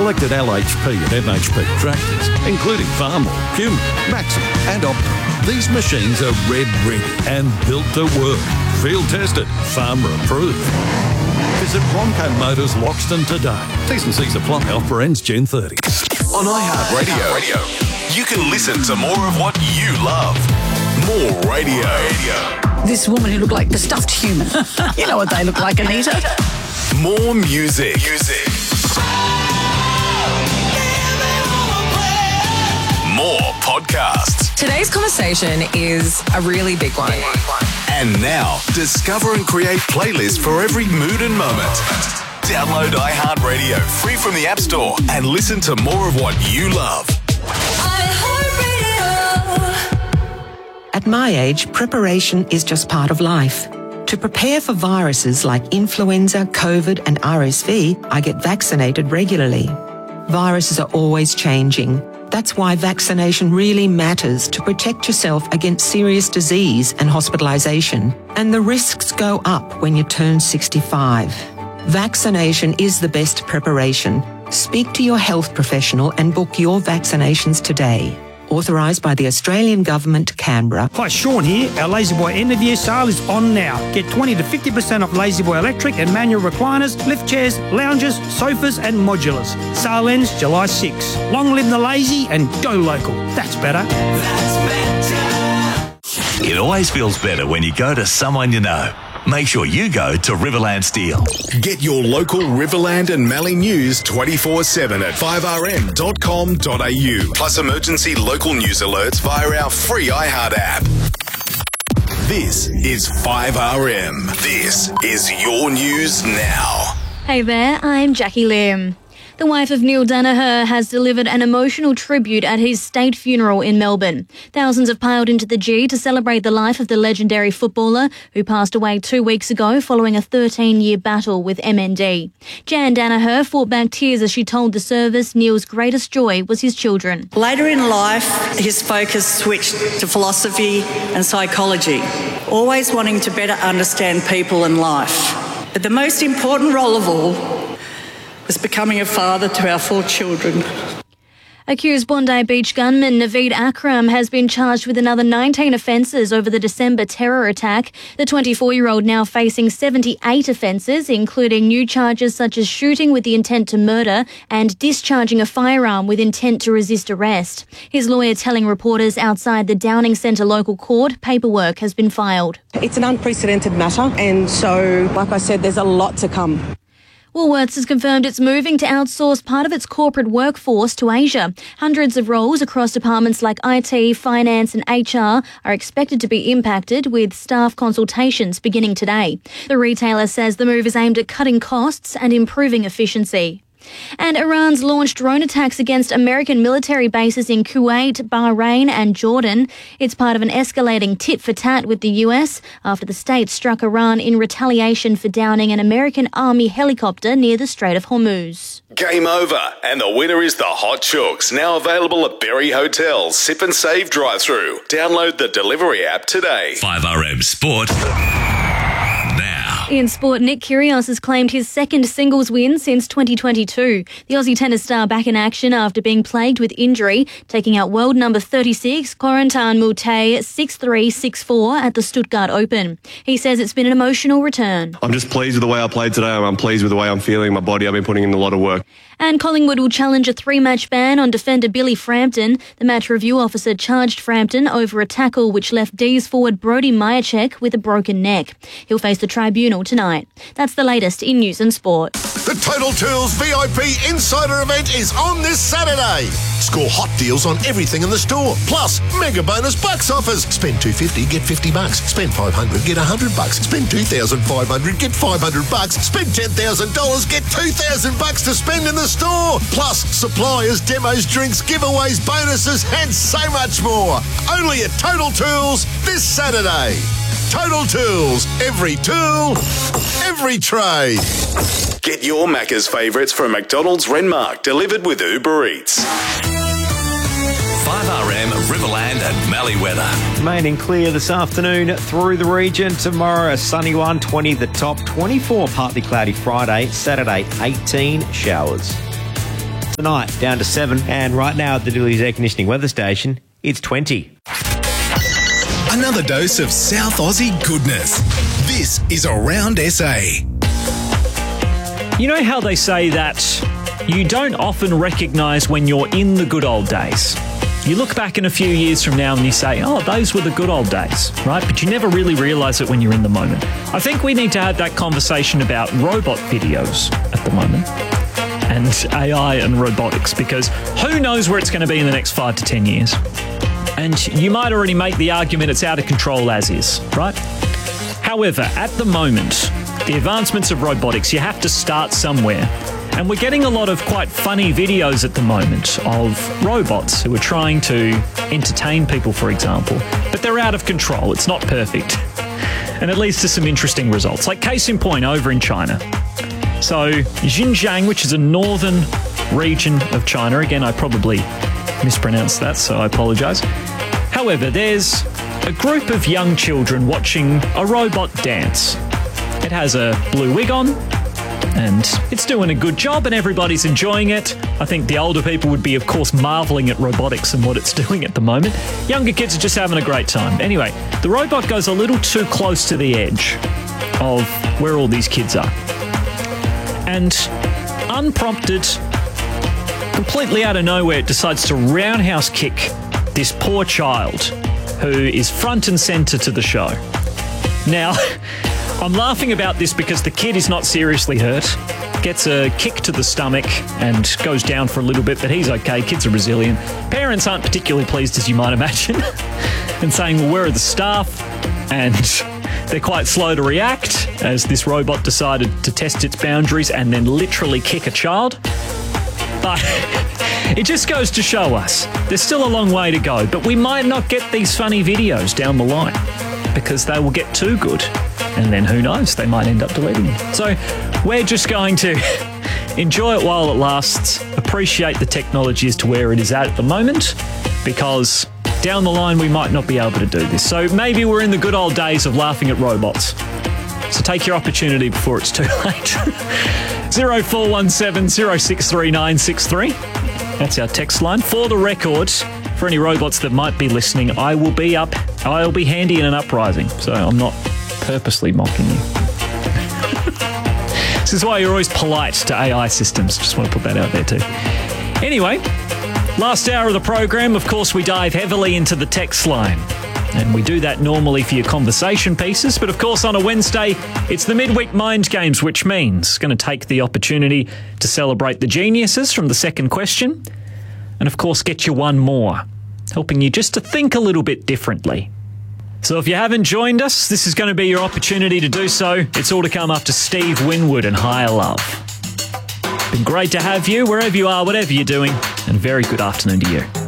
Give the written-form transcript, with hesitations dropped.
selected LHP and MHP tractors, including Farmall, Puma, Maxim and Optima. These machines are red ready and built to work. Field tested, farmer approved. Visit Bronco Motors Loxton today. T's and C's apply. Offer ends June 30. On iHeartRadio, you can listen to more of what you love. More radio. This woman who looked like the stuffed human. You know what they look like, Anita. More music. More podcasts. Today's conversation is a really big one. And now, discover and create playlists for every mood and moment. Download iHeartRadio free from the App Store and listen to more of what you love. At my age, preparation is just part of life. To prepare for viruses like influenza, COVID and RSV, I get vaccinated regularly. Viruses are always changing. That's why vaccination really matters to protect yourself against serious disease and hospitalisation. And the risks go up when you turn 65. Vaccination is the best preparation. Speak to your health professional and book your vaccinations today. Authorised by the Australian Government, Canberra. Hi, Sean here. Our La-Z-Boy end of year sale is on now. Get 20 to 50% off La-Z-Boy electric and manual recliners, lift chairs, lounges, sofas and modulars. Sale ends July 6. Long live the lazy and go local. That's better. It always feels better when you go to someone you know. Make sure you go to Riverland Steel. Get your local Riverland and Mallee news 24/7 at 5rm.com.au. Plus emergency local news alerts via our free iHeart app. This is 5RM. This is your news now. Hey there, I'm Jackie Lim. The wife of Neil Danaher has delivered an emotional tribute at his state funeral in Melbourne. Thousands have piled into the G to celebrate the life of the legendary footballer who passed away 2 weeks ago following a 13-year battle with MND. Jan Danaher fought back tears as she told the service Neil's greatest joy was his children. Later in life, his focus switched to philosophy and psychology, always wanting to better understand people and life. But the most important role of all was becoming a father to our 4 children. Accused Bondi Beach gunman Naveed Akram has been charged with another 19 offences over the December terror attack. The 24-year-old now facing 78 offences, including new charges such as shooting with the intent to murder and discharging a firearm with intent to resist arrest. His lawyer telling reporters outside the Downing Centre local court paperwork has been filed. It's an unprecedented matter, and so, like I said, there's a lot to come. Woolworths has confirmed it's moving to outsource part of its corporate workforce to Asia. Hundreds of roles across departments like IT, finance and HR are expected to be impacted, with staff consultations beginning today. The retailer says the move is aimed at cutting costs and improving efficiency. And Iran's launched drone attacks against American military bases in Kuwait, Bahrain and Jordan. It's part of an escalating tit-for-tat with the US after the state struck Iran in retaliation for downing an American Army helicopter near the Strait of Hormuz. Game over, and the winner is the Hot Chooks, now available at Berry Hotel's Sip and Save drive-thru. Download the delivery app today. 5RM Sport. In sport, Nick Kyrgios has claimed his second singles win since 2022. The Aussie tennis star back in action after being plagued with injury, taking out world number 36, Corentin Moutet, 6-3, 6-4 at the Stuttgart Open. He says it's been an emotional return. I'm just pleased with the way I played today. I'm pleased with the way I'm feeling. My body, I've been putting in a lot of work. And Collingwood will challenge a 3-match ban on defender Billy Frampton. The match review officer charged Frampton over a tackle which left D's forward Brody Majacek with a broken neck. He'll face the tribunal tonight. That's the latest in news and sport. The Total Tools VIP Insider event is on this Saturday. Score hot deals on everything in the store. Plus, mega bonus bucks offers. Spend $250, get $50. Spend $500, get $100. Spend $2,500, get $500. Spend $10,000, get $2,000 to spend in the store. Plus, suppliers, demos, drinks, giveaways, bonuses, and so much more. Only at Total Tools this Saturday. Total Tools. Every tool, every trade. Get your Macca's favourites from McDonald's Renmark, delivered with Uber Eats. 5RM Riverland and Mallee weather. Remaining clear this afternoon through the region. Tomorrow a sunny one, 20 the top, 24 partly cloudy Friday, Saturday 18 showers. tonight, down to 7. And right now at the Dilley's Air Conditioning Weather Station, it's 20. Another dose of South Aussie goodness. This is Around SA. You know how they say that you don't often recognise when you're in the good old days? You look back in a few years from now and you say, oh, those were the good old days, right? But you never really realise it when you're in the moment. I think we need to have that conversation about robot videos at the moment and AI and robotics, because who knows where it's going to be in the next 5 to 10 years. And you might already make the argument it's out of control as is, right? However, at the moment, the advancements of robotics, you have to start somewhere. And we're getting a lot of quite funny videos at the moment of robots who are trying to entertain people, for example. But they're out of control. It's not perfect. And it leads to some interesting results. Like case in point over in China. So Xinjiang, which is a northern region of China. Again, I probably mispronounced that, so I apologise. However, there's a group of young children watching a robot dance. It has a blue wig on, and it's doing a good job and everybody's enjoying it. I think the older people would be, of course, marvelling at robotics and what it's doing at the moment. Younger kids are just having a great time. Anyway, the robot goes a little too close to the edge of where all these kids are. And unprompted, completely out of nowhere, it decides to roundhouse kick this poor child who is front and centre to the show. Now, I'm laughing about this because the kid is not seriously hurt, gets a kick to the stomach and goes down for a little bit, but he's okay. Kids are resilient. Parents aren't particularly pleased, as you might imagine, and saying, well, where are the staff? And they're quite slow to react as this robot decided to test its boundaries and then literally kick a child. But it just goes to show us there's still a long way to go, but we might not get these funny videos down the line because they will get too good. And then who knows, they might end up deleting them. So we're just going to enjoy it while it lasts, appreciate the technology as to where it is at the moment, because down the line we might not be able to do this. So maybe we're in the good old days of laughing at robots. So take your opportunity before it's too late. 0417 063963. That's our text line. For the record, for any robots that might be listening, I'll be handy in an uprising, so I'm not purposely mocking you. This is why you're always polite to AI systems. Just want to put that out there too. Anyway, last hour of the program, of course, we dive heavily into the text line. And we do that normally for your conversation pieces. But of course, on a Wednesday, it's the Midweek Mind Games, which means going to take the opportunity to celebrate the geniuses from the second question. And of course, get you one more, helping you just to think a little bit differently. So if you haven't joined us, this is going to be your opportunity to do so. It's all to come after Steve Winwood and Higher Love. Been great to have you wherever you are, whatever you're doing, and very good afternoon to you.